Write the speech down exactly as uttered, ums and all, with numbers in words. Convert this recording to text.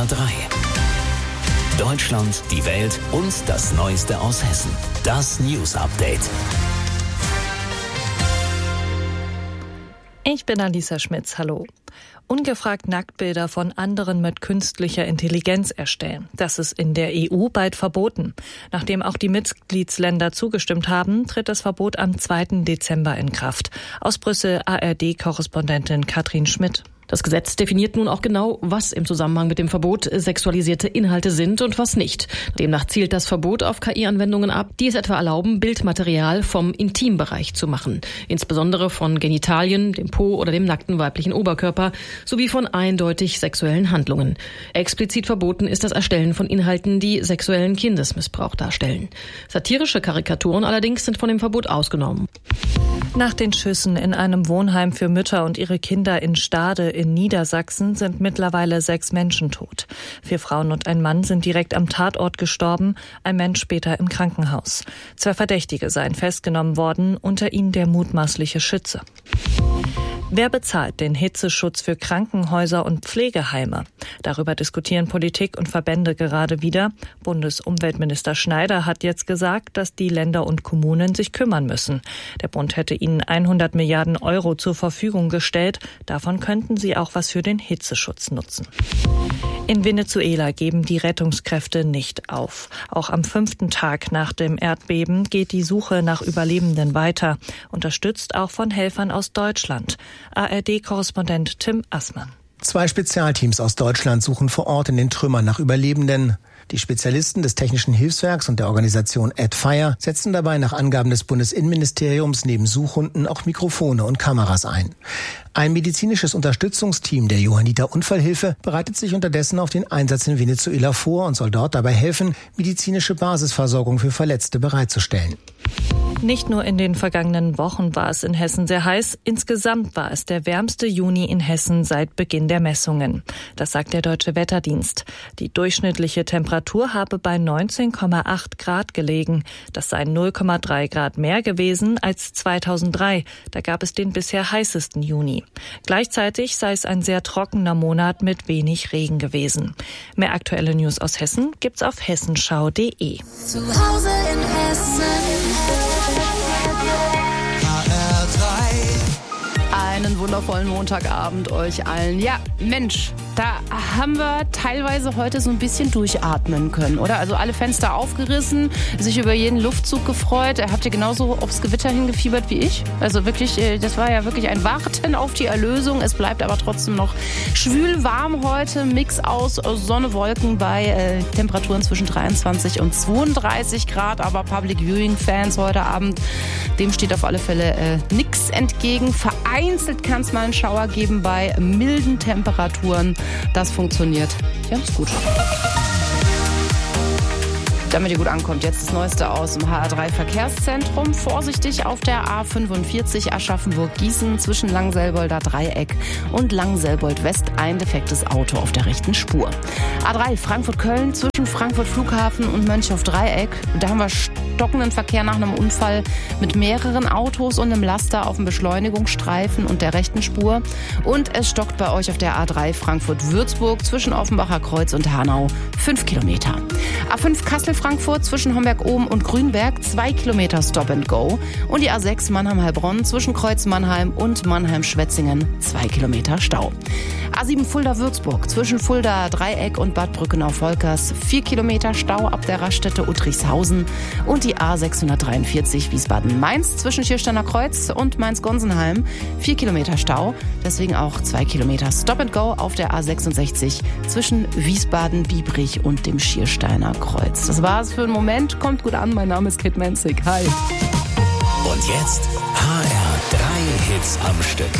H drei. Deutschland, die Welt und das Neueste aus Hessen. Das News Update. Ich bin Alisa Schmitz, hallo. Ungefragt Nacktbilder von anderen mit künstlicher Intelligenz erstellen. Das ist in der E U bald verboten. Nachdem auch die Mitgliedsländer zugestimmt haben, tritt das Verbot am zweiten Dezember in Kraft. Aus Brüssel A R D-Korrespondentin Katrin Schmidt. Das Gesetz definiert nun auch genau, was im Zusammenhang mit dem Verbot sexualisierte Inhalte sind und was nicht. Demnach zielt das Verbot auf K I-Anwendungen ab, die es etwa erlauben, Bildmaterial vom Intimbereich zu machen. Insbesondere von Genitalien, dem Po oder dem nackten weiblichen Oberkörper sowie von eindeutig sexuellen Handlungen. Explizit verboten ist das Erstellen von Inhalten, die sexuellen Kindesmissbrauch darstellen. Satirische Karikaturen allerdings sind von dem Verbot ausgenommen. Nach den Schüssen in einem Wohnheim für Mütter und ihre Kinder in Stade in Niedersachsen sind mittlerweile sechs Menschen tot. Vier Frauen und ein Mann sind direkt am Tatort gestorben, ein Mensch später im Krankenhaus. Zwei Verdächtige seien festgenommen worden, unter ihnen der mutmaßliche Schütze. Wer bezahlt den Hitzeschutz für Krankenhäuser und Pflegeheime? Darüber diskutieren Politik und Verbände gerade wieder. Bundesumweltminister Schneider hat jetzt gesagt, dass die Länder und Kommunen sich kümmern müssen. Der Bund hätte ihnen hundert Milliarden Euro zur Verfügung gestellt. Davon könnten sie auch was für den Hitzeschutz nutzen. In Venezuela geben die Rettungskräfte nicht auf. Auch am fünften Tag nach dem Erdbeben geht die Suche nach Überlebenden weiter, unterstützt auch von Helfern aus Deutschland. A R D-Korrespondent Tim Assmann. Zwei Spezialteams aus Deutschland suchen vor Ort in den Trümmern nach Überlebenden. Die Spezialisten des Technischen Hilfswerks und der Organisation AdFire setzen dabei nach Angaben des Bundesinnenministeriums neben Suchhunden auch Mikrofone und Kameras ein. Ein medizinisches Unterstützungsteam der Johanniter Unfallhilfe bereitet sich unterdessen auf den Einsatz in Venezuela vor und soll dort dabei helfen, medizinische Basisversorgung für Verletzte bereitzustellen. Nicht nur in den vergangenen Wochen war es in Hessen sehr heiß. Insgesamt war es der wärmste Juni in Hessen seit Beginn der Messungen. Das sagt der Deutsche Wetterdienst. Die durchschnittliche Temperatur habe bei neunzehn Komma acht Grad gelegen. Das seien null Komma drei Grad mehr gewesen als zweitausenddrei. Da gab es den bisher heißesten Juni. Gleichzeitig sei es ein sehr trockener Monat mit wenig Regen gewesen. Mehr aktuelle News aus Hessen gibt's auf hessenschau punkt de. Zu Hause in Hessen. H R drei. Einen wundervollen Montagabend euch allen. Ja, Mensch, da haben wir teilweise heute so ein bisschen durchatmen können, oder? Also alle Fenster aufgerissen, sich über jeden Luftzug gefreut. Habt ihr genauso aufs Gewitter hingefiebert wie ich? Also wirklich, das war ja wirklich ein Warten auf die Erlösung. Es bleibt aber trotzdem noch schwül warm heute. Mix aus Sonne, Wolken bei äh, Temperaturen zwischen dreiundzwanzig und zweiunddreißig Grad. Aber Public Viewing Fans heute Abend, dem steht auf alle Fälle äh, nichts entgegen. Vereinzelt kann es mal einen Schauer geben bei milden Temperaturen. Das funktioniert ganz gut. Damit ihr gut ankommt, jetzt das Neueste aus dem H R drei Verkehrszentrum. Vorsichtig auf der A fünfundvierzig Aschaffenburg-Gießen zwischen Langselbolder Dreieck und Langselbold West ein defektes Auto auf der rechten Spur. A drei Frankfurt-Köln zwischen Frankfurt Flughafen und Mönchhof Dreieck. Da haben wir stockenden Verkehr nach einem Unfall mit mehreren Autos und einem Laster auf dem Beschleunigungsstreifen und der rechten Spur. Und es stockt bei euch auf der A drei Frankfurt-Würzburg zwischen Offenbacher Kreuz und Hanau fünf Kilometer. A fünf Kassel-Frankfurt zwischen Homberg-Ohm und Grünberg zwei Kilometer Stop and Go. Und die A sechs Mannheim-Heilbronn zwischen Kreuz-Mannheim und Mannheim-Schwetzingen zwei Kilometer Stau. A sieben Fulda-Würzburg zwischen Fulda Dreieck und Bad Brückenau-Volkers vier Kilometer Stau ab der Raststätte Uttrichshausen. Und die A sechshundertdreiundvierzig Wiesbaden-Mainz zwischen Schiersteiner Kreuz und Mainz-Gonsenheim vier Kilometer Stau. Deswegen auch zwei Kilometer Stop and Go auf der A sechsundsechzig zwischen Wiesbaden-Biebrich und dem Schiersteiner Kreuz. Das war's für den Moment. Kommt gut an. Mein Name ist Kate Menzig. Hi. Und jetzt H R drei Hits am Stück.